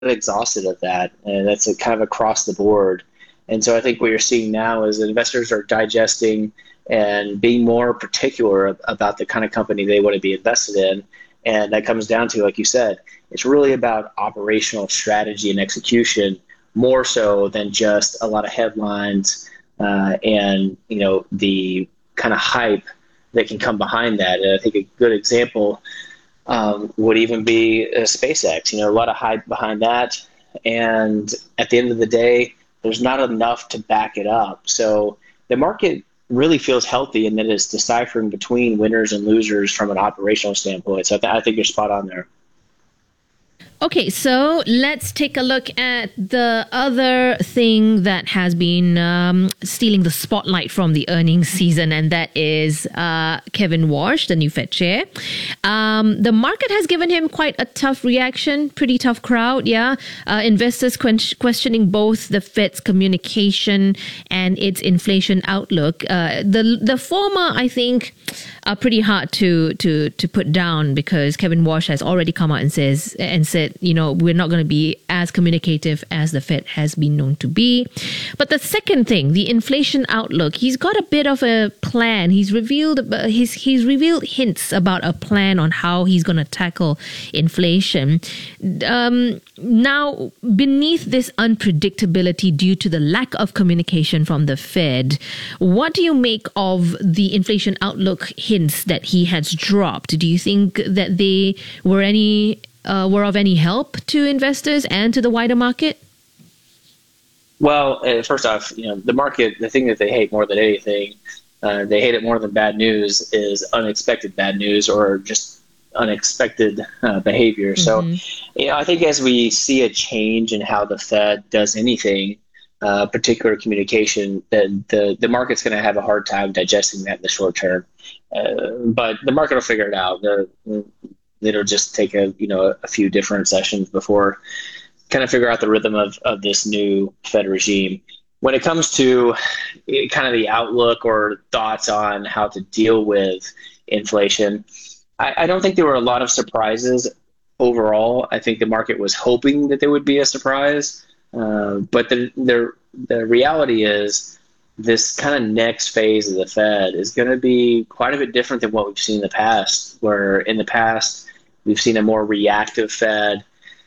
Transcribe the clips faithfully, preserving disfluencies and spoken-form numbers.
exhausted of that, and that's a, kind of across the board. And so I think what you're seeing now is that investors are digesting and being more particular about the kind of company they want to be invested in. And that comes down to, like you said, it's really about operational strategy and execution more so than just a lot of headlines uh, and you know the kind of hype that can come behind that. And I think a good example um, would even be uh, SpaceX. You know, a lot of hype behind that, and at the end of the day, there's not enough to back it up. So the market really feels healthy in that it's deciphering between winners and losers from an operational standpoint. So I, th- I think you're spot on there. Okay, so let's take a look at the other thing that has been um, stealing the spotlight from the earnings season, and that is uh, Kevin Warsh, the new Fed chair. Um, the market has given him quite a tough reaction, pretty tough crowd, yeah. Uh, investors que- questioning both the Fed's communication and its inflation outlook. Uh, the the former, I think, are pretty hard to to to put down because Kevin Warsh has already come out and says and said, you know, we're not going to be as communicative as the Fed has been known to be. But the second thing, the inflation outlook, he's got a bit of a plan. He's revealed he's he's revealed hints about a plan on how he's going to tackle inflation. Um, now, beneath this unpredictability due to the lack of communication from the Fed, what do you make of the inflation outlook hints that he has dropped? Do you think that they were any uh, were of any help to investors and to the wider market? Well, uh, first off, you know, the market, the thing that they hate more than anything, uh, they hate it more than bad news, is unexpected bad news or just unexpected uh, behavior. Mm-hmm. So, you know, I think as we see a change in how the Fed does anything, uh, particular communication, then the, the market's going to have a hard time digesting that in the short term. Uh, but the market will figure it out. The, it'll just take a you know a few different sessions before kind of figure out the rhythm of, of this new Fed regime. When it comes to kind of the outlook or thoughts on how to deal with inflation, I, I don't think there were a lot of surprises overall. I think the market was hoping that there would be a surprise, uh, but the, the the reality is this kind of next phase of the Fed is going to be quite a bit different than what we've seen in the past, where in the past we've seen a more reactive Fed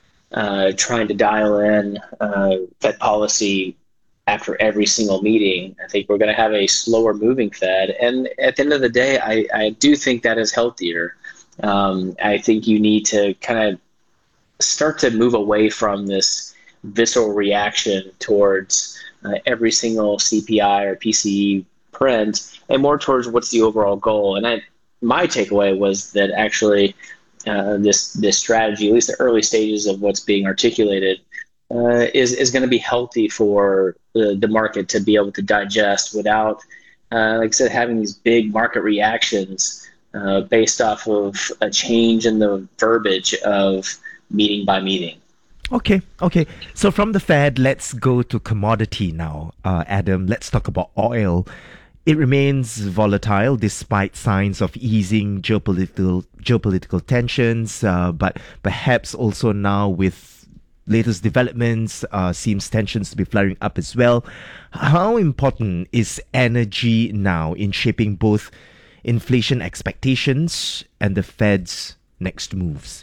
uh, trying to dial in uh, Fed policy after every single meeting. I think we're going to have a slower moving Fed. And at the end of the day, I, I do think that is healthier. Um, I think you need to kind of start to move away from this visceral reaction towards uh, every single C P I or P C E print and more towards what's the overall goal. And I, my takeaway was that actually uh, this this strategy, at least the early stages of what's being articulated, uh, is is going to be healthy for the, the market to be able to digest without, uh, like I said, having these big market reactions uh, based off of a change in the verbiage of meeting by meeting. Okay, okay. So from the Fed, let's go to commodity now. Uh, Adam, let's talk about oil. It remains volatile despite signs of easing geopolitical geopolitical tensions, uh, but perhaps also now with latest developments, uh, seems tensions to be flaring up as well. How important is energy now in shaping both inflation expectations and the Fed's next moves?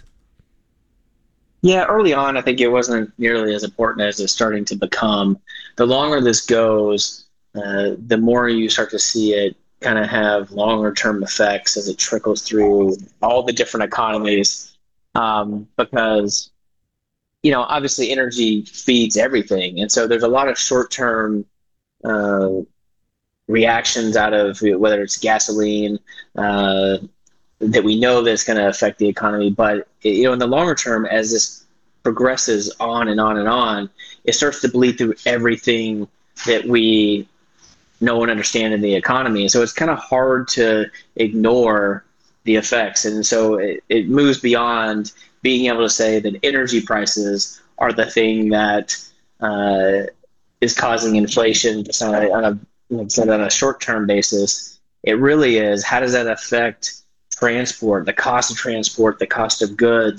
Yeah, early on, I think it wasn't nearly as important as it's starting to become. The longer this goes, uh, the more you start to see it kind of have longer term effects as it trickles through all the different economies. Um, because, you know, obviously energy feeds everything. And so there's a lot of short term uh, reactions out of whether it's gasoline, uh, that we know that's going to affect the economy. But, you know, in the longer term, as this progresses on and on and on, it starts to bleed through everything that we know and understand in the economy. So it's kind of hard to ignore the effects. And so it, it moves beyond being able to say that energy prices are the thing that uh, is causing inflation just on a, on a, like on a short-term basis. It really is, how does that affect transport, the cost of transport, the cost of goods,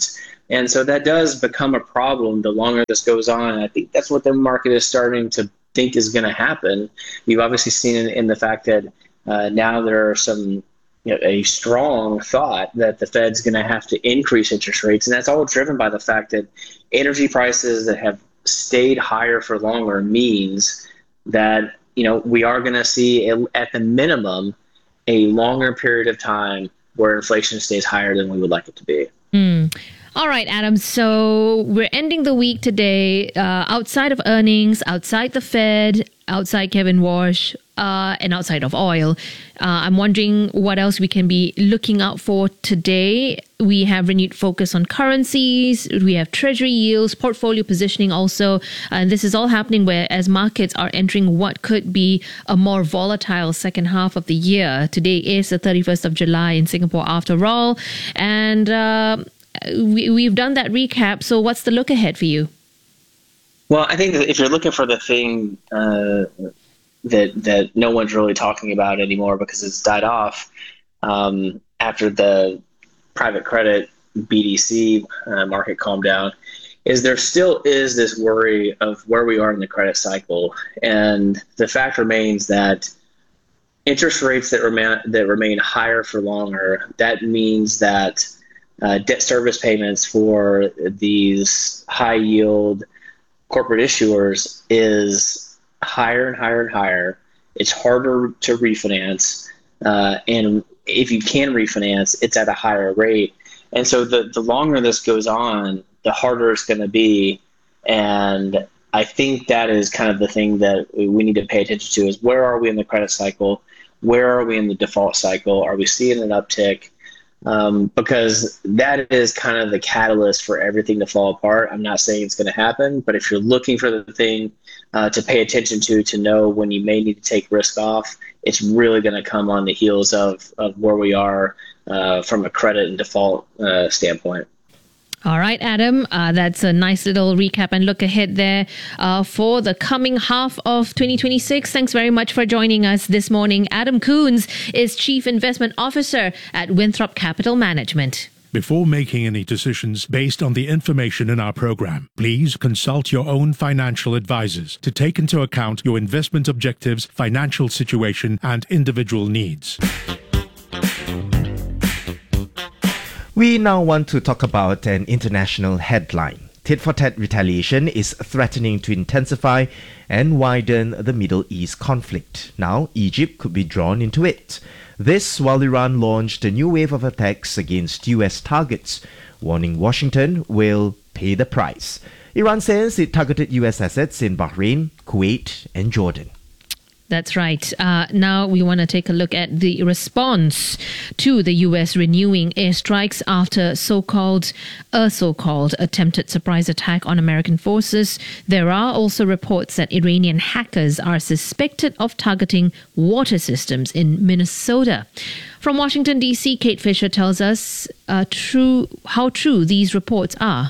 And so that does become a problem the longer this goes on. And I think that's what the market is starting to think is going to happen. You've obviously seen it in the fact that uh, now there are some, you know, a strong thought that the Fed's going to have to increase interest rates. And that's all driven by the fact that energy prices that have stayed higher for longer means that, you know, we are going to see a, at the minimum a longer period of time where inflation stays higher than we would like it to be. Mm. All right, Adam. So we're ending the week today. Uh, outside of earnings, outside the Fed, outside Kevin Walsh, uh, and outside of oil, uh, I'm wondering what else we can be looking out for today. We have renewed focus on currencies. We have treasury yields, portfolio positioning also. And this is all happening where as markets are entering what could be a more volatile second half of the year. Today is the thirty-first of July in Singapore after all. And uh, we, we've done that recap. So what's the look ahead for you? Well, I think that if you're looking for the thing uh, that that no one's really talking about anymore because it's died off um, after the private credit B D C uh, market calmed down, is there still is this worry of where we are in the credit cycle. And the fact remains that interest rates that remain, that remain higher for longer, that means that uh, debt service payments for these high yield corporate issuers is higher and higher and higher. It's harder to refinance. Uh, and if you can refinance, it's at a higher rate. And so the, the longer this goes on, the harder it's going to be. And I think that is kind of the thing that we need to pay attention to is where are we in the credit cycle? Where are we in the default cycle? Are we seeing an uptick? Um, because that is kind of the catalyst for everything to fall apart. I'm not saying it's going to happen, but if you're looking for the thing uh, to pay attention to, to know when you may need to take risk off, it's really going to come on the heels of, of where we are uh, from a credit and default uh, standpoint. All right, Adam, uh, that's a nice little recap and look ahead there uh, for the coming half of twenty twenty-six. Thanks very much for joining us this morning. Adam Coons is Chief Investment Officer at Winthrop Capital Management. Before making any decisions based on the information in our program, please consult your own financial advisors to take into account your investment objectives, financial situation, and individual needs. We now want to talk about an international headline. Tit-for-tat retaliation is threatening to intensify and widen the Middle East conflict. Now, Egypt could be drawn into it. This while Iran launched a new wave of attacks against U S targets, warning Washington will pay the price. Iran says it targeted U S assets in Bahrain, Kuwait, and Jordan. That's right. Uh, now we want to take a look at the response to the U S renewing airstrikes after so-called, a so-called attempted surprise attack on American forces. There are also reports that Iranian hackers are suspected of targeting water systems in Minnesota. From Washington, D C, Kate Fisher tells us uh, true how true these reports are.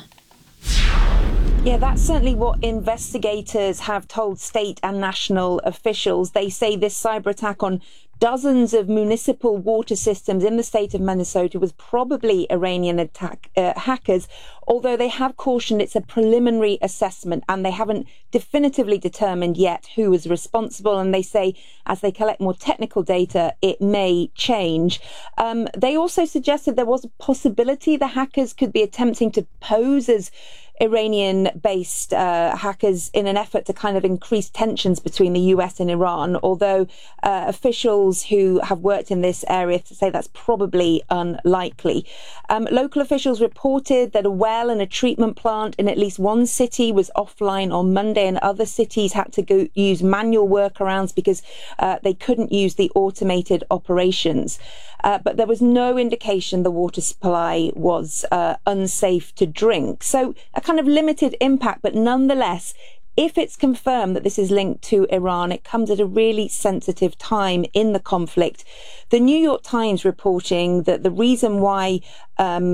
Yeah, that's certainly what investigators have told state and national officials. They say this cyber attack on dozens of municipal water systems in the state of Minnesota was probably Iranian attack uh, hackers, although they have cautioned it's a preliminary assessment and they haven't definitively determined yet who was responsible. And they say as they collect more technical data, it may change. Um, they also suggested there was a possibility the hackers could be attempting to pose as Iranian-based uh, hackers in an effort to kind of increase tensions between the U S and Iran, although uh, officials who have worked in this area say that's probably unlikely. Um, local officials reported that a well and a treatment plant in at least one city was offline on Monday, and other cities had to go use manual workarounds because uh, they couldn't use the automated operations. Uh, but there was no indication the water supply was uh, unsafe to drink. So a kind of limited impact, but nonetheless, if it's confirmed that this is linked to Iran, it comes at a really sensitive time in the conflict. The New York Times reporting that the reason why um,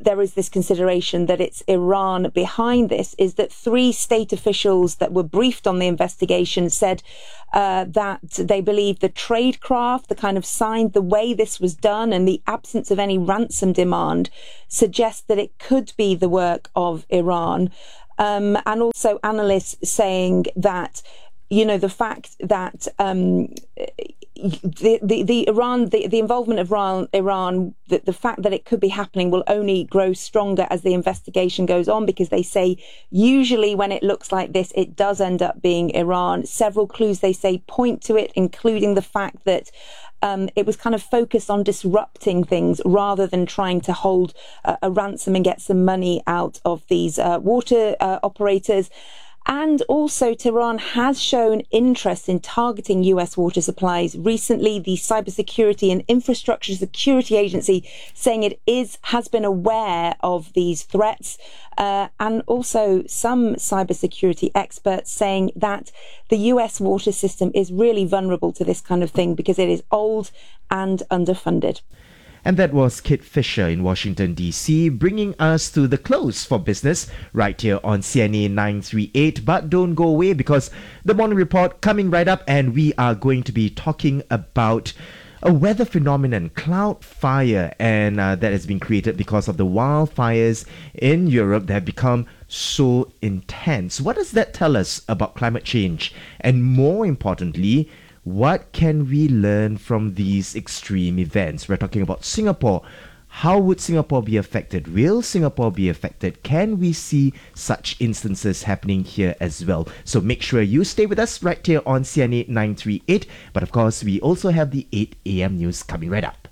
there is this consideration that it's Iran behind this, is that three state officials that were briefed on the investigation said uh, that they believe the tradecraft, the kind of sign, the way this was done, and the absence of any ransom demand suggests that it could be the work of Iran. Um, and also analysts saying that, you know, the fact that um, the, the, the Iran, the, the involvement of Iran, Iran the, the fact that it could be happening will only grow stronger as the investigation goes on, because they say usually when it looks like this, it does end up being Iran. Several clues, they say, point to it, including the fact that Um, it was kind of focused on disrupting things rather than trying to hold uh, a ransom and get some money out of these uh, water uh, operators. And also, Tehran has shown interest in targeting U S water supplies. Recently, the Cybersecurity and Infrastructure Security Agency saying it is has been aware of these threats. Uh, and also some cybersecurity experts saying that the U S water system is really vulnerable to this kind of thing because it is old and underfunded. And that was Kit Fisher in Washington, D C, bringing us to the close for business right here on C N A nine thirty-eight. But don't go away, because the morning report coming right up, and we are going to be talking about a weather phenomenon, cloud fire, and uh, that has been created because of the wildfires in Europe that have become so intense. What does that tell us about climate change? And more importantly, what can we learn from these extreme events? We're talking about Singapore. How would Singapore be affected? Will Singapore be affected? Can we see such instances happening here as well? So make sure you stay with us right here on C N A nine thirty-eight. But of course, we also have the eight a.m. news coming right up.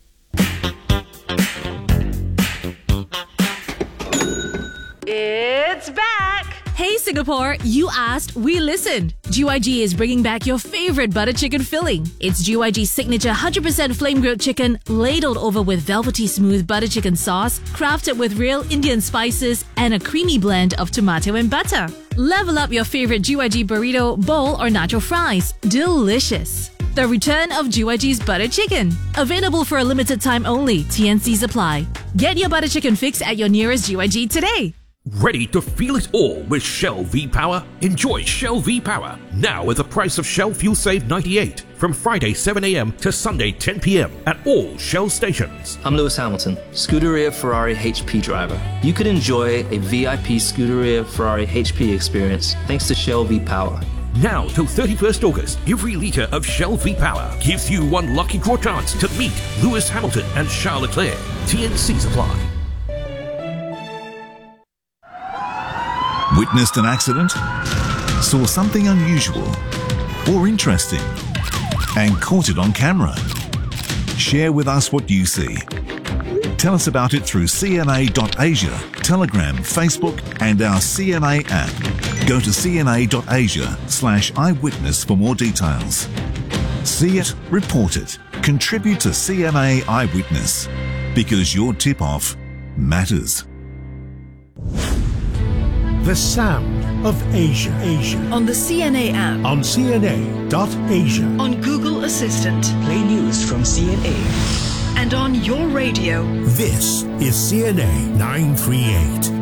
It's back! Hey Singapore, you asked, we listened. G Y G is bringing back your favorite butter chicken filling. It's G Y G's signature one hundred percent flame grilled chicken, ladled over with velvety smooth butter chicken sauce, crafted with real Indian spices and a creamy blend of tomato and butter. Level up your favorite G Y G burrito, bowl or nacho fries. Delicious. The return of G Y G's butter chicken. Available for a limited time only. T N Cs apply. Get your butter chicken fix at your nearest G Y G today. Ready to feel it all with Shell V-Power? Enjoy Shell V-Power now with the price of Shell Fuel Save ninety-eight from Friday seven a.m. to Sunday ten p.m. at all Shell stations. I'm Lewis Hamilton, Scuderia Ferrari H P driver. You could enjoy a V I P Scuderia Ferrari H P experience thanks to Shell V-Power. Now till thirty-first August, every litre of Shell V-Power gives you one lucky draw chance to meet Lewis Hamilton and Charles Leclerc. T N Cs apply. Witnessed an accident? Saw something unusual or interesting and caught it on camera? Share with us what you see. Tell us about it through C N A dot Asia, Telegram, Facebook and our C N A app. Go to C N A dot Asia slash eyewitness for more details. See it, report it, contribute to C N A Eyewitness, because your tip-off matters. The sound of Asia. Asia. On the C N A app. On C N A dot Asia. On Google Assistant. Play news from C N A. And on your radio. This is C N A nine thirty-eight.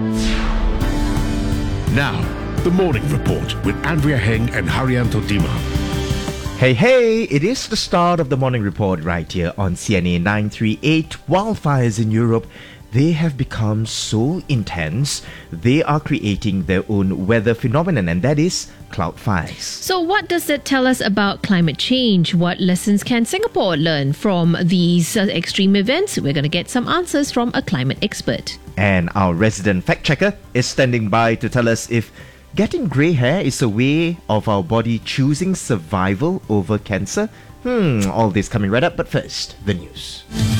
Now, the morning report with Andrea Heng and Haryanto Dima. Hey, hey, it is the start of the morning report right here on C N A nine thirty-eight. Wildfires in Europe, they have become so intense, they are creating their own weather phenomenon, and that is cloud fires. So what does that tell us about climate change? What lessons can Singapore learn from these uh, extreme events? We're going to get some answers from a climate expert. And our resident fact checker is standing by to tell us if getting grey hair is a way of our body choosing survival over cancer. Hmm, all this coming right up, but first, the news.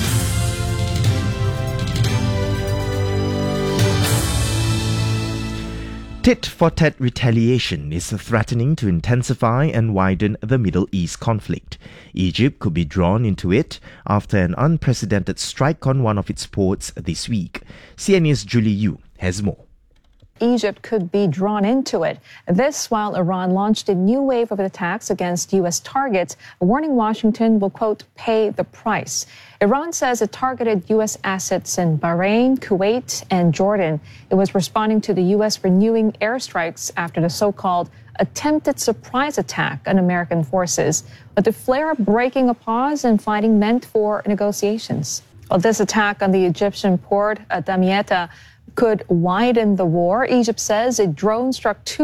Tit-for-tat retaliation is threatening to intensify and widen the Middle East conflict. Egypt could be drawn into it after an unprecedented strike on one of its ports this week. C N A's Julie Yu has more. Egypt could be drawn into it. This while Iran launched a new wave of attacks against U S targets, warning Washington will, quote, pay the price. Iran says it targeted U S assets in Bahrain, Kuwait, and Jordan. It was responding to the U S renewing airstrikes after the so-called attempted surprise attack on American forces, with the flare-up breaking a pause in fighting meant for negotiations. Well, this attack on the Egyptian port at Damietta could widen the war. Egypt says a drone struck two